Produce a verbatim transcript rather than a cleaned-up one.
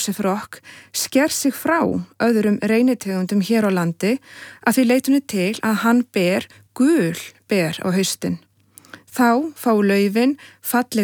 Joseph Rock sker sig frá öðrum reynitegundum hér á landi að því leitunni til að hann ber gul ber á haustin. Þá fá laufin falleg